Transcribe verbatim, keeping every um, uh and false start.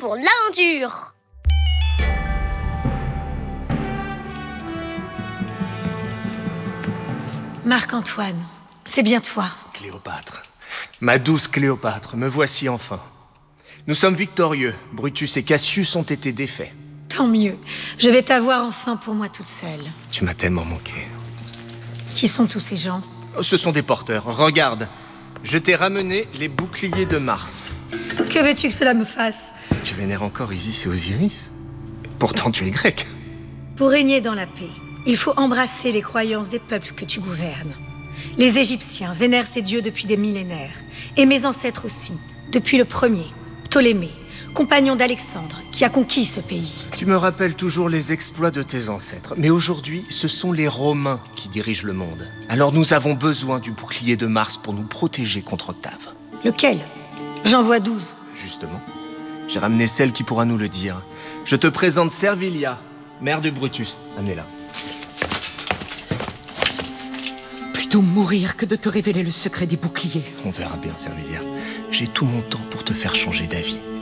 pour l'aventure. Marc-Antoine, c'est bien toi. Cléopâtre, ma douce Cléopâtre, me voici enfin. Nous sommes victorieux, Brutus et Cassius ont été défaits. Tant mieux, je vais t'avoir enfin pour moi toute seule. Tu m'as tellement manqué. Qui sont tous ces gens? Oh, ce sont des porteurs, regarde. Je t'ai ramené les boucliers de Mars. Que veux-tu que cela me fasse? Tu vénères encore Isis et Osiris? Pourtant tu es grec. Pour régner dans la paix, il faut embrasser les croyances des peuples que tu gouvernes. Les Égyptiens vénèrent ces dieux depuis des millénaires, et mes ancêtres aussi, depuis le premier, Ptolémée, compagnon d'Alexandre, qui a conquis ce pays. Tu me rappelles toujours les exploits de tes ancêtres, mais aujourd'hui, ce sont les Romains qui dirigent le monde. Alors nous avons besoin du bouclier de Mars pour nous protéger contre Octave. Lequel? J'en vois douze. Justement, j'ai ramené celle qui pourra nous le dire. Je te présente Servilia, mère de Brutus. Amenez-la. Plutôt mourir que de te révéler le secret des boucliers. On verra bien, Servilia. J'ai tout mon temps pour te faire changer d'avis.